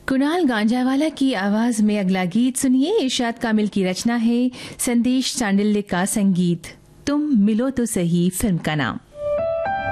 कुणाल गांजावाला की आवाज में अगला गीत सुनिए। इरशाद कामिल की रचना है, संदेश चांडिल्य का संगीत। तुम मिलो तो सही फिल्म का नाम।